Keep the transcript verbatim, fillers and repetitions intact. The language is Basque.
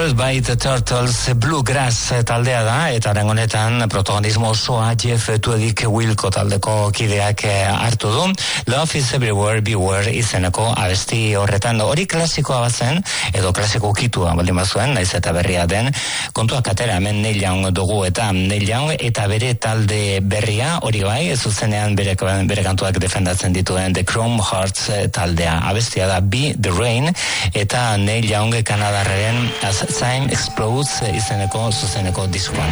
World by the Turtles Bluegrass taldea da, eta haren honetan protagonismo osoa Jeff Tweedy Wilco taldeko kideak hartu du. Love is Everywhere, Beware izeneko abesti horretan. Hori klasikoa bazen, edo klasiko kitua baldin bazuen, naiz eta berria den, kontuak atera hemen Neil Young dugu, eta Neil Young eta bere talde berria, hori bai, zuzenean bere, bere kantuak defendatzen dituen The Chrome Hearts taldea. Abestia da Be the Rain, eta Neil Young Kanadarren As Time Explodes izeneko zuzeneko diskoan.